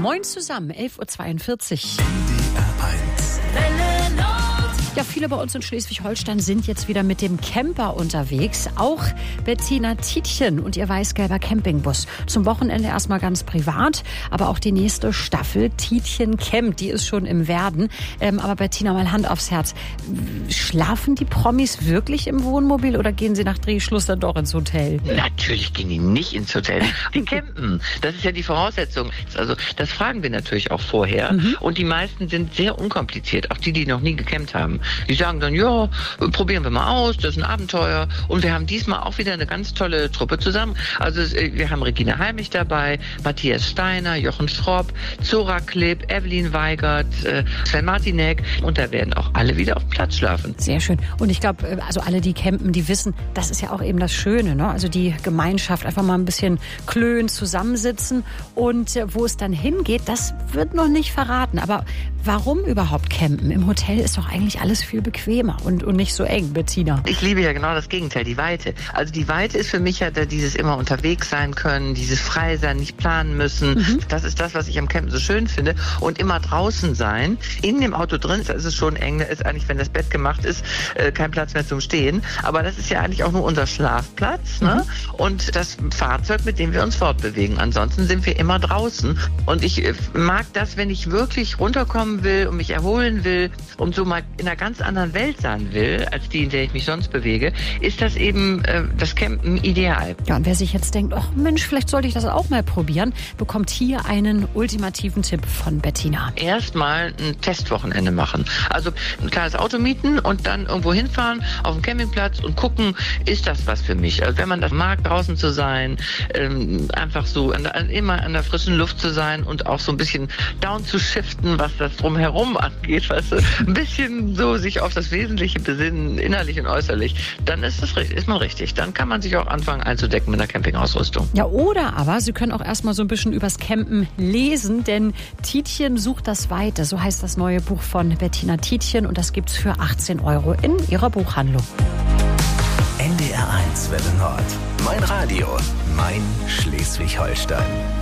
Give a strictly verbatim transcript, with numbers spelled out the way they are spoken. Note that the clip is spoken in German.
Moin zusammen, elf Uhr zweiundvierzig. D R eins. Ja, viele bei uns in Schleswig-Holstein sind jetzt wieder mit dem Camper unterwegs. Auch Bettina Tietjen und ihr weiß-gelber Campingbus. Zum Wochenende erstmal ganz privat, aber auch die nächste Staffel Tietjen Camp, die ist schon im Werden. Ähm, aber Bettina, mal Hand aufs Herz. Schlafen die Promis wirklich im Wohnmobil oder gehen sie nach Drehschluss dann doch ins Hotel? Natürlich gehen die nicht ins Hotel. Die campen. Das ist ja die Voraussetzung. Also das fragen wir natürlich auch vorher. Mhm. Und die meisten sind sehr unkompliziert. Auch die, die noch nie gecampt haben. Die sagen dann, ja, probieren wir mal aus, das ist ein Abenteuer. Und wir haben diesmal auch wieder eine ganz tolle Truppe zusammen. Also wir haben Regina Halmich dabei, Matthias Steiner, Jochen Schropp, Zora Klipp, Evelyn Weigert, Sven Martinek. Und da werden auch alle wieder auf dem Platz schlafen. Sehr schön. Und ich glaube, also alle, die campen, die wissen, das ist ja auch eben das Schöne, ne? Also die Gemeinschaft, einfach mal ein bisschen klönen, zusammensitzen. Und wo es dann hingeht, das wird noch nicht verraten. Aber warum überhaupt campen? Im Hotel ist doch eigentlich alles viel bequemer und, und nicht so eng, Bettina. Ich liebe ja genau das Gegenteil, die Weite. Also die Weite ist für mich ja dieses immer unterwegs sein können, dieses frei sein, nicht planen müssen. Mhm. Das ist das, was ich am Campen so schön finde. Und immer draußen sein. In dem Auto drin ist es schon eng. Da ist eigentlich, wenn das Bett gemacht ist, kein Platz mehr zum Stehen. Aber das ist ja eigentlich auch nur unser Schlafplatz, ne? Mhm. Und das Fahrzeug, mit dem wir uns fortbewegen. Ansonsten sind wir immer draußen. Und ich mag das, wenn ich wirklich runterkommen will und mich erholen will und so mal in einer ganz anderen Welt sein will, als die, in der ich mich sonst bewege, ist das eben äh, das Campen ideal. Ja, und wer sich jetzt denkt, ach Mensch, vielleicht sollte ich das auch mal probieren, bekommt hier einen ultimativen Tipp von Bettina. Erstmal ein Testwochenende machen. Also ein kleines Auto mieten und dann irgendwo hinfahren auf dem Campingplatz und gucken, ist das was für mich? Also wenn man das mag, draußen zu sein, ähm, einfach so an, an, immer an der frischen Luft zu sein und auch so ein bisschen down zu shiften, was das drumherum angeht, weißt du, ein bisschen so sich auf das Wesentliche besinnen, innerlich und äußerlich, dann ist das ist man richtig. Dann kann man sich auch anfangen einzudecken mit einer Campingausrüstung. Ja, oder aber Sie können auch erstmal so ein bisschen übers Campen lesen, denn Tietjen sucht das Weite. So heißt das neue Buch von Bettina Tietjen und das gibt's für achtzehn Euro in ihrer Buchhandlung. N D R eins Welle Nord. Mein Radio, mein Schleswig-Holstein.